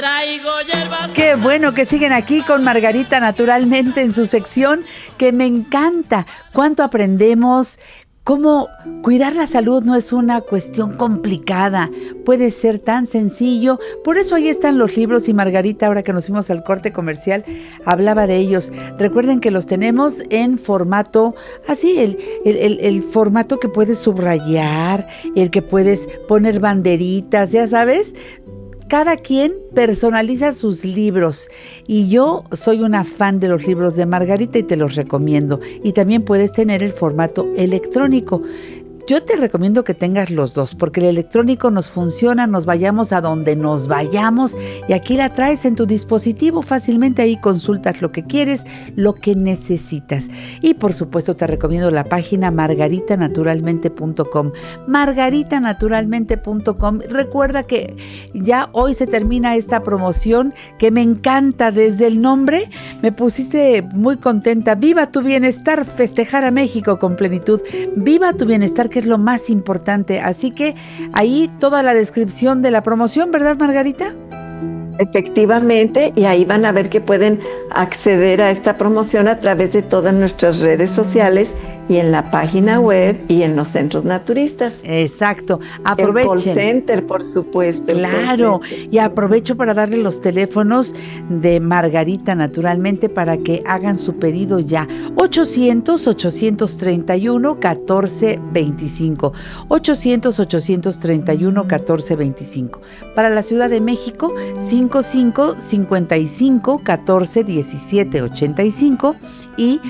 Qué bueno que siguen aquí con Margarita Naturalmente en su sección, que me encanta. Cuánto aprendemos, cómo cuidar la salud no es una cuestión complicada, puede ser tan sencillo. Por eso ahí están los libros, y Margarita, ahora que nos fuimos al corte comercial, hablaba de ellos. Recuerden que los tenemos en formato, así, el formato que puedes subrayar, el que puedes poner banderitas, ya sabes. Cada quien personaliza sus libros, y yo soy una fan de los libros de Margarita y te los recomiendo. Y también puedes tener el formato electrónico. Yo te recomiendo que tengas los dos, porque el electrónico nos funciona, nos vayamos a donde nos vayamos, y aquí la traes en tu dispositivo fácilmente. Ahí consultas lo que quieres, lo que necesitas. Y por supuesto te recomiendo la página margaritanaturalmente.com, margaritanaturalmente.com. Recuerda que ya hoy se termina esta promoción que me encanta. Desde el nombre me pusiste muy contenta. Viva tu bienestar, festejar a México con plenitud. Viva tu bienestar, que es lo más importante. Así que ahí toda la descripción de la promoción, ¿verdad, Margarita? Efectivamente, y ahí van a ver que pueden acceder a esta promoción a través de todas nuestras redes sociales y en la página web y en los centros naturistas. Exacto, aprovechen. El call center, por supuesto. Claro, y aprovecho para darle los teléfonos de Margarita Naturalmente para que hagan su pedido ya. 800-831-1425. 800-831-1425. Para la Ciudad de México, 55-55-14-17-85 y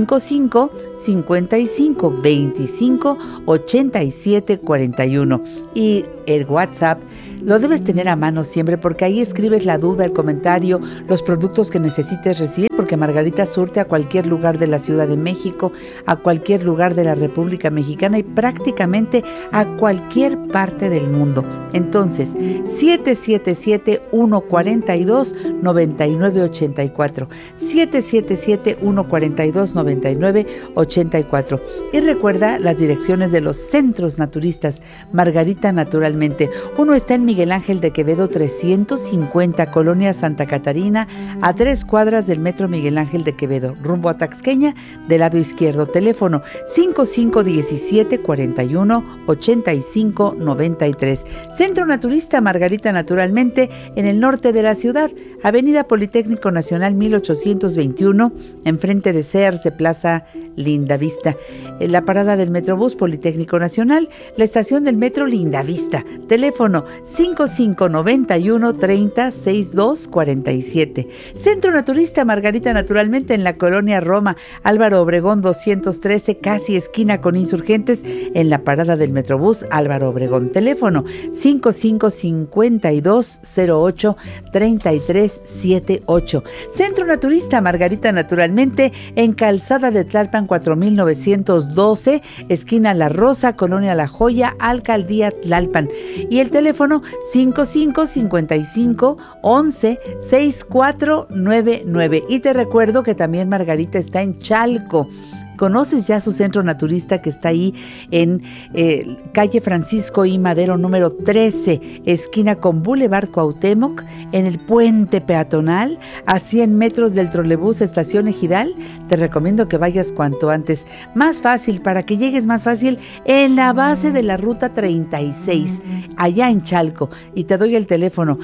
55-55-25-87-41. Y el WhatsApp lo debes tener a mano siempre, porque ahí escribes la duda, el comentario, los productos que necesites recibir, porque Margarita surte a cualquier lugar de la Ciudad de México, a cualquier lugar de la República Mexicana y prácticamente a cualquier parte del mundo. Entonces, 777-142-9984, 777-142-9984. Y recuerda las direcciones de los centros naturistas Margarita Naturalmente. Uno está en Miguel Ángel de Quevedo 350, Colonia Santa Catarina, a 3 cuadras del Metro Miguel Ángel de Quevedo, rumbo a Taxqueña, del lado izquierdo. Teléfono 5517-41-8593. Centro Naturista Margarita Naturalmente, en el norte de la ciudad, Avenida Politécnico Nacional 1821, enfrente de Sears de Plaza Lindavista. En la parada del Metrobús Politécnico Nacional, la estación del Metro Lindavista. Teléfono 5591-30-6247. Centro Naturista Margarita Naturalmente, en la Colonia Roma, Álvaro Obregón 213, casi esquina con Insurgentes, en la parada del Metrobús Álvaro Obregón. Teléfono 555208-3378. Centro Naturista Margarita Naturalmente, en Calzada de Tlalpan 4912, esquina La Rosa, Colonia La Joya, Alcaldía Tlalpan. Y el teléfono 5555-11-6499. Y te recuerdo que también Margarita está en Chalco. ¿Conoces ya su centro naturista, que está ahí en calle Francisco I. Madero número 13, esquina con Boulevard Cuauhtémoc, en el puente peatonal, a 100 metros del trolebús estación Ejidal? Te recomiendo que vayas cuanto antes. Más fácil, para que llegues más fácil, en la base de la ruta 36, allá en Chalco. Y te doy el teléfono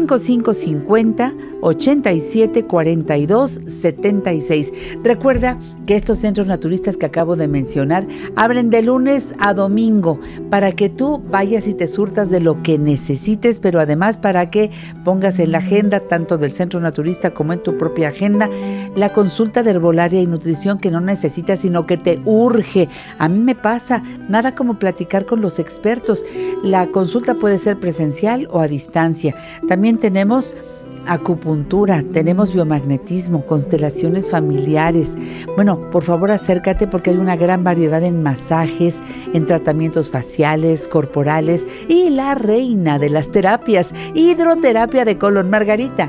5550-874276. Recuerda que estos centros naturistas que acabo de mencionar abren de lunes a domingo, para que tú vayas y te surtas de lo que necesites, pero además para que pongas en la agenda, tanto del centro naturista como en tu propia agenda, la consulta de herbolaria y nutrición que no necesitas, sino que te urge. A mí me pasa, nada como platicar con los expertos. La consulta puede ser presencial o a distancia. También tenemos acupuntura, tenemos biomagnetismo, constelaciones familiares. Bueno, por favor acércate, porque hay una gran variedad en masajes, en tratamientos faciales, corporales, y la reina de las terapias, hidroterapia de colon, Margarita.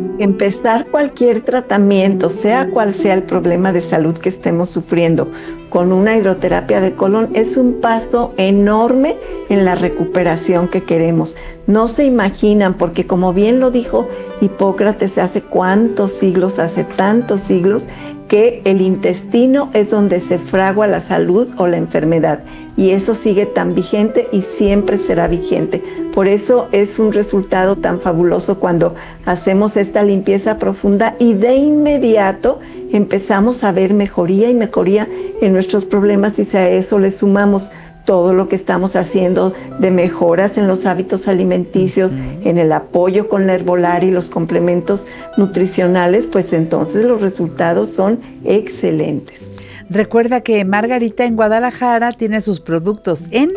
Empezar cualquier tratamiento, sea cual sea el problema de salud que estemos sufriendo, con una hidroterapia de colon es un paso enorme en la recuperación que queremos. No se imaginan, porque como bien lo dijo Hipócrates hace cuántos siglos, hace tantos siglos, que el intestino es donde se fragua la salud o la enfermedad. Y eso sigue tan vigente y siempre será vigente. Por eso es un resultado tan fabuloso cuando hacemos esta limpieza profunda y de inmediato empezamos a ver mejoría y mejoría en nuestros problemas, y si a eso le sumamos todo lo que estamos haciendo de mejoras en los hábitos alimenticios, en el apoyo con la herbolaria y los complementos nutricionales, pues entonces los resultados son excelentes. Recuerda que Margarita en Guadalajara tiene sus productos en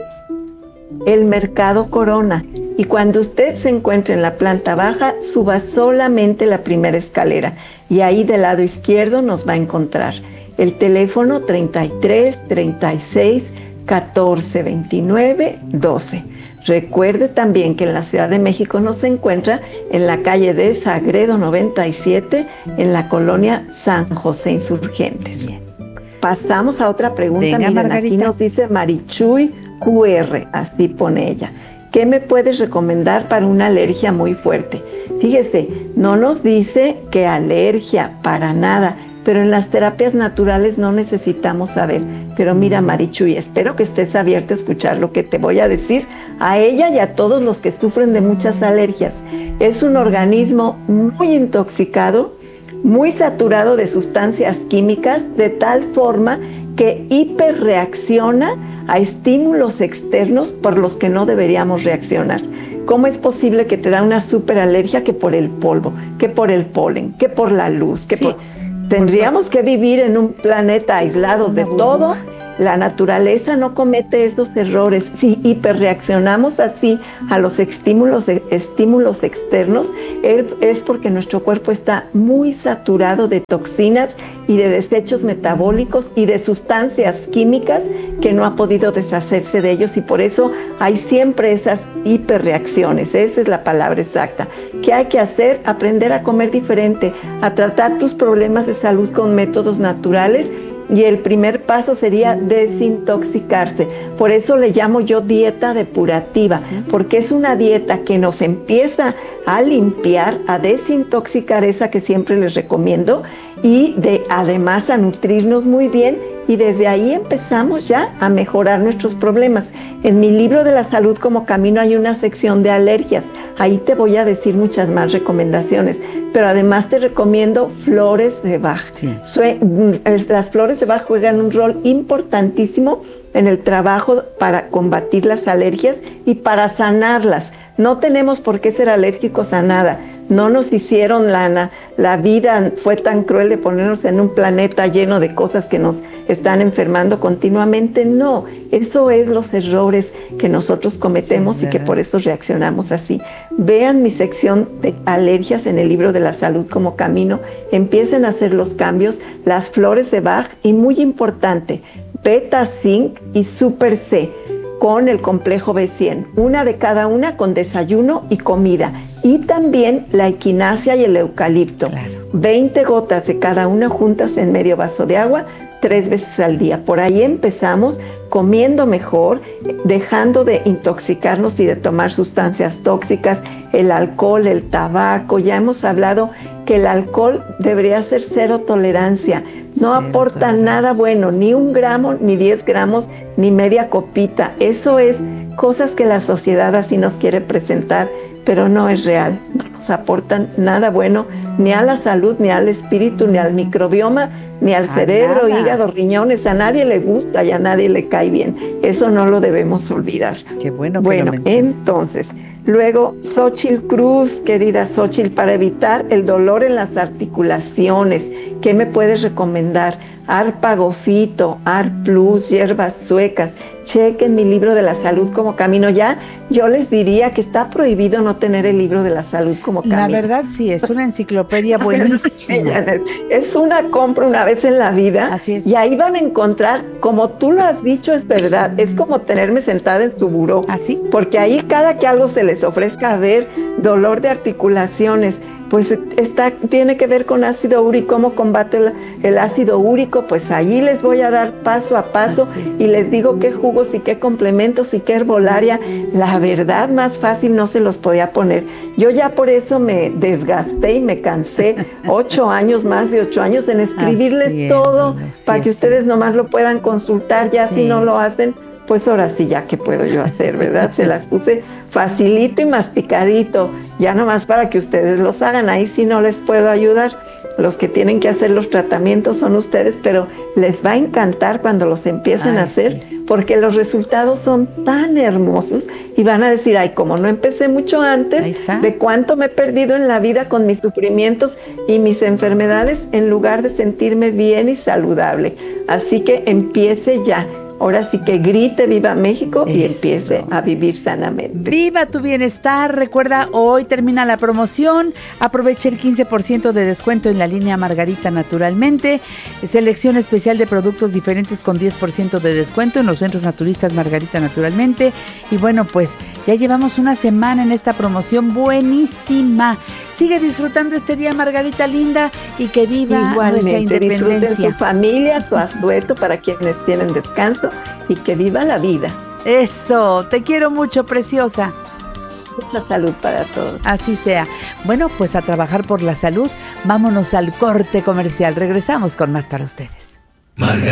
el Mercado Corona, y cuando usted se encuentre en la planta baja, suba solamente la primera escalera y ahí del lado izquierdo nos va a encontrar. El teléfono 33 36 14 29 12. Recuerde también que en la Ciudad de México nos encuentra en la calle de Sagredo 97, en la colonia San José Insurgentes. Bien. Pasamos a otra pregunta. Venga, miren, Margarita. Aquí nos dice Marichuy QR, así pone ella. ¿Qué me puedes recomendar para una alergia muy fuerte? Fíjese, no nos dice que alergia, para nada, pero en las terapias naturales no necesitamos saber. Pero mira, Marichuy, espero que estés abierta a escuchar lo que te voy a decir a ella y a todos los que sufren de muchas alergias. Es un organismo muy intoxicado, muy saturado de sustancias químicas, de tal forma que hiperreacciona a estímulos externos por los que no deberíamos reaccionar. ¿Cómo es posible que te da una superalergia que por el polvo, que por el polen, que por la luz, que por... Tendríamos que vivir en un planeta aislados de todo. La naturaleza no comete esos errores. Si hiperreaccionamos así a los estímulos externos, es porque nuestro cuerpo está muy saturado de toxinas y de desechos metabólicos y de sustancias químicas que no ha podido deshacerse de ellos, y por eso hay siempre esas hiperreacciones. Esa es la palabra exacta. ¿Qué hay que hacer? Aprender a comer diferente, a tratar tus problemas de salud con métodos naturales. Y el primer paso sería desintoxicarse. Por eso le llamo yo dieta depurativa, porque es una dieta que nos empieza a limpiar, a desintoxicar, esa que siempre les recomiendo, y además a nutrirnos muy bien, y desde ahí empezamos ya a mejorar nuestros problemas. En mi libro de la salud como camino hay una sección de alergias. Ahí te voy a decir muchas más recomendaciones, pero además te recomiendo flores de Bach. Sí. Las flores de Bach juegan un rol importantísimo en el trabajo para combatir las alergias y para sanarlas. No tenemos por qué ser alérgicos a nada. No nos hicieron la vida fue tan cruel de ponernos en un planeta lleno de cosas que nos están enfermando continuamente. No, eso es los errores que nosotros cometemos, sí, y que por eso reaccionamos así. Vean mi sección de alergias en el libro de la salud como camino. Empiecen a hacer los cambios. Las flores de Bach, y muy importante, Beta Zinc y Super C con el complejo B100, una de cada una con desayuno y comida. Y también la equinacia y el eucalipto. Claro. 20 gotas de cada una juntas en medio vaso de agua 3 veces al día. Por ahí empezamos comiendo mejor, dejando de intoxicarnos y de tomar sustancias tóxicas, el alcohol, el tabaco. Ya hemos hablado que el alcohol debería ser cero tolerancia. No aporta nada bueno, ni 1 gramo, ni 10 gramos, ni media copita. Eso es cosas que la sociedad así nos quiere presentar, pero no es real. No nos aportan nada bueno, ni a la salud, ni al espíritu, ni al microbioma, ni al cerebro, hígado, riñones. A nadie le gusta y a nadie le cae bien. Eso no lo debemos olvidar. Qué bueno que lo mencionas. Entonces, luego, Xochitl Cruz, querida Xochitl, para evitar el dolor en las articulaciones, ¿qué me puedes recomendar? Arpagofito, Ar Plus, hierbas suecas. Chequen mi libro de la salud como camino. Ya yo les diría que está prohibido no tener el libro de la salud como camino. La verdad sí, es una enciclopedia buenísima. Es una compra una vez en la vida. Así es. Y ahí van a encontrar, como tú lo has dicho, es verdad, es como tenerme sentada en su buró. ¿Así? Porque ahí cada que algo se les ofrezca, a ver, dolor de articulaciones, pues tiene que ver con ácido úrico. ¿Cómo combate el ácido úrico? Pues ahí les voy a dar paso a paso y les digo qué jugos y qué complementos y qué herbolaria. La verdad, más fácil no se los podía poner. Yo ya por eso me desgasté y me cansé 8 años, más de 8 años en escribirles todo para que ustedes nomás lo puedan consultar. Ya si no lo hacen, pues ahora sí, ya qué puedo yo hacer, ¿verdad? Se las puse facilito y masticadito, ya nomás para que ustedes los hagan. Ahí sí no les puedo ayudar. Los que tienen que hacer los tratamientos son ustedes, pero les va a encantar cuando los empiecen a hacer, porque los resultados son tan hermosos y van a decir, ay, como no empecé mucho antes, de cuánto me he perdido en la vida con mis sufrimientos y mis enfermedades en lugar de sentirme bien y saludable. Así que empiece ya. Ahora sí que grite viva México y empiece a vivir sanamente. Viva tu bienestar. Recuerda, hoy termina la promoción. Aprovecha el 15% de descuento en la línea Margarita Naturalmente. Selección especial de productos diferentes con 10% de descuento en los centros naturistas Margarita Naturalmente. Y bueno, pues ya llevamos una semana en esta promoción buenísima. Sigue disfrutando este día, Margarita linda, y que viva nuestra independencia. Disfruten su familia, su asueto para quienes tienen descanso. Y que viva la vida. Eso, te quiero mucho, preciosa. Mucha salud para todos. Así sea. Bueno, pues a trabajar por la salud. Vámonos al corte comercial. Regresamos con más para ustedes. Margarita.